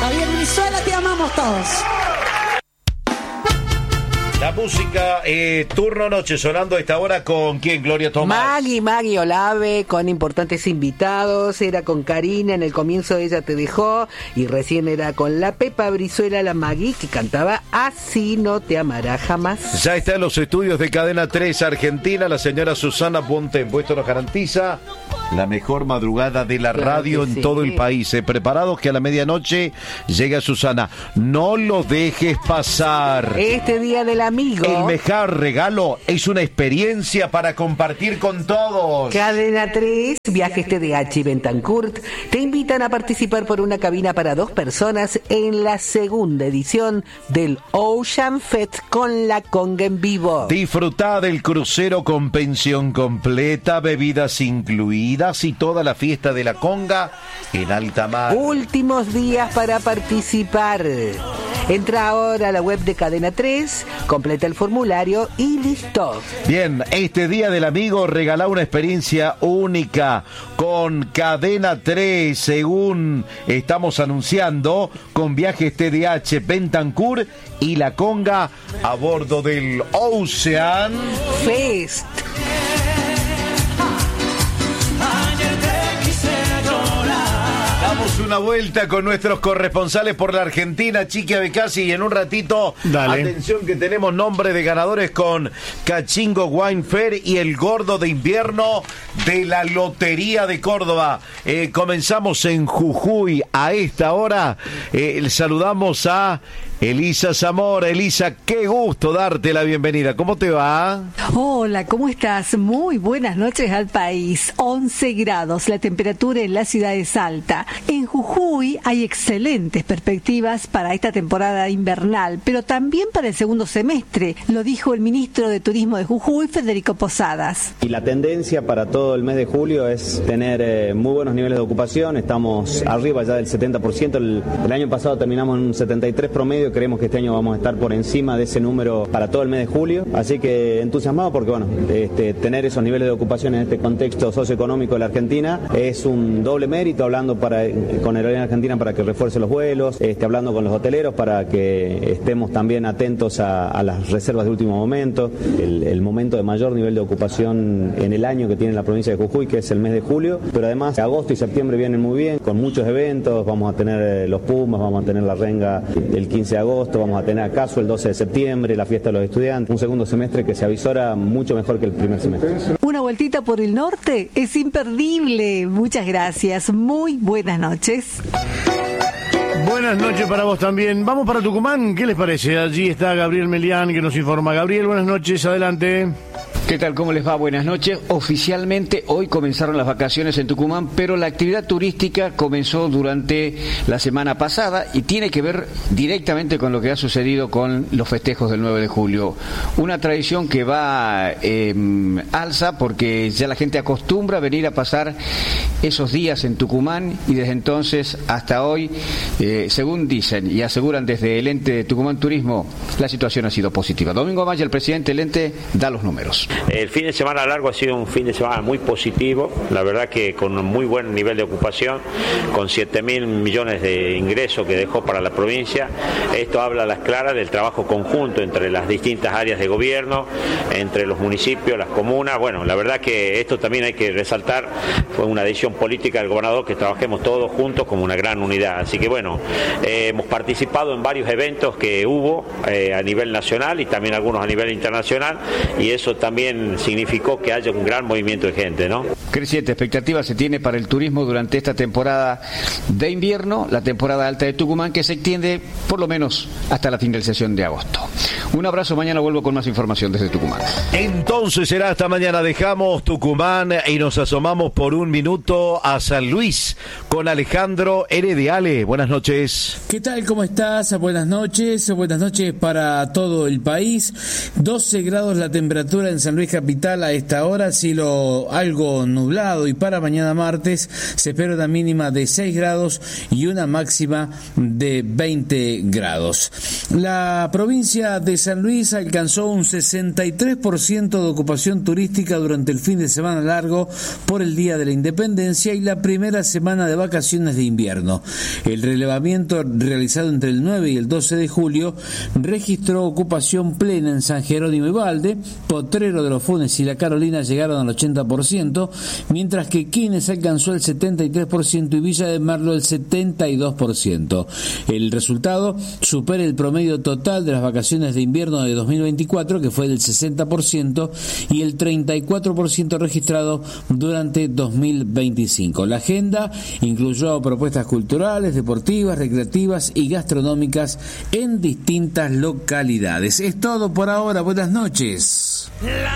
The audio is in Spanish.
Javier Brizuela, te amamos todos. La música, turno noche, sonando a esta hora con ¿quién, Gloria Tomás? Maggie Olave, con importantes invitados. Era con Karina, en el comienzo Ella te dejó, y recién era con la Pepa Brizuela, la Maggie, que cantaba Así no te amará jamás. Ya está en los estudios de Cadena 3 Argentina, la señora Susana Bontempo. Esto nos garantiza la mejor madrugada de la radio en todo el país. Preparados que a la medianoche llega Susana. No lo dejes pasar. Este día del amigo. El mejor regalo es una experiencia para compartir con todos. Cadena 3, Viajes TDH y Bentancurt te invitan a participar por una cabina para 2 personas en la segunda edición del Ocean Fest con la conga en vivo. Disfrutá del crucero con pensión completa, bebidas incluidas y toda la fiesta de la conga en alta mar. Últimos días para participar. Entra ahora a la web de Cadena 3, completa el formulario y listo. Bien, este día del amigo regala una experiencia única con Cadena 3, según estamos anunciando, con Viajes TDH, Bentancurt y la conga a bordo del Ocean Fest. Damos una vuelta con nuestros corresponsales por la Argentina, Chiqui Abecasi, y en un ratito, dale. Atención que tenemos nombre de ganadores con Cachingo Wine Fair y el gordo de invierno de la Lotería de Córdoba. Comenzamos en Jujuy a esta hora. Saludamos a Elisa Zamora. Elisa, qué gusto darte la bienvenida. ¿Cómo te va? Hola, ¿cómo estás? Muy buenas noches al país. 11 grados la temperatura en la ciudad de Salta. En Jujuy hay excelentes perspectivas para esta temporada invernal, pero también para el segundo semestre, lo dijo el ministro de Turismo de Jujuy, Federico Posadas. Y la tendencia para todo el mes de julio es tener muy buenos niveles de ocupación. Estamos arriba ya del 70%. El año pasado terminamos en un 73 promedio. Creemos que este año vamos a estar por encima de ese número para todo el mes de julio. Así que entusiasmado porque, bueno, tener esos niveles de ocupación en este contexto socioeconómico de la Argentina es un doble mérito, hablando con Aerolínea Argentina para que refuerce los vuelos, hablando con los hoteleros para que estemos también atentos a las reservas de último momento, el momento de mayor nivel de ocupación en el año que tiene la provincia de Jujuy, que es el mes de julio, pero además agosto y septiembre vienen muy bien, con muchos eventos. Vamos a tener los Pumas, vamos a tener la Renga el 15 de agosto, vamos a tener acaso el 12 de septiembre, la fiesta de los estudiantes, un segundo semestre que se avisora mucho mejor que el primer semestre. Una vueltita por el norte es imperdible. Muchas gracias, muy buenas noches. Buenas noches para vos también. Vamos para Tucumán, ¿qué les parece? Allí está Gabriel Melián que nos informa. Gabriel, buenas noches, adelante. ¿Qué tal? ¿Cómo les va? Buenas noches. Oficialmente hoy comenzaron las vacaciones en Tucumán, pero la actividad turística comenzó durante la semana pasada y tiene que ver directamente con lo que ha sucedido con los festejos del 9 de julio. Una tradición que va alza porque ya la gente acostumbra a venir a pasar esos días en Tucumán y desde entonces hasta hoy, según dicen y aseguran desde el ente de Tucumán Turismo, la situación ha sido positiva. Domingo Amaya, el presidente del ente, da los números. El fin de semana largo ha sido un fin de semana muy positivo, la verdad que con un muy buen nivel de ocupación, con 7.000 millones de ingresos que dejó para la provincia. Esto habla a las claras del trabajo conjunto entre las distintas áreas de gobierno, entre los municipios, las comunas. Bueno, la verdad que esto también hay que resaltar, fue una decisión política del gobernador que trabajemos todos juntos como una gran unidad. Así que bueno, hemos participado en varios eventos que hubo a nivel nacional y también algunos a nivel internacional, y eso también significó que haya un gran movimiento de gente, ¿no? Creciente expectativa se tiene para el turismo durante esta temporada de invierno, la temporada alta de Tucumán, que se extiende por lo menos hasta la finalización de agosto. Un abrazo, mañana vuelvo con más información desde Tucumán. Entonces será hasta mañana. Dejamos Tucumán y nos asomamos por un minuto a San Luis con Alejandro Herediale. Buenas noches. ¿Qué tal? ¿Cómo estás? Buenas noches para todo el país. 12 grados la temperatura en San Luis capital a esta hora, cielo algo nublado nublado, y para mañana martes se espera una mínima de 6 grados y una máxima de 20 grados. La provincia de San Luis alcanzó un 63% de ocupación turística durante el fin de semana largo por el Día de la Independencia y la primera semana de vacaciones de invierno. El relevamiento realizado entre el 9 y el 12 de julio registró ocupación plena en San Jerónimo y Valde. Potrero de los Funes y La Carolina llegaron al 80%, mientras que Quines alcanzó el 73% y Villa de Merlo el 72%. El resultado supera el promedio total de las vacaciones de invierno de 2024, que fue del 60%, y el 34% registrado durante 2025. La agenda incluyó propuestas culturales, deportivas, recreativas y gastronómicas en distintas localidades. Es todo por ahora. Buenas noches.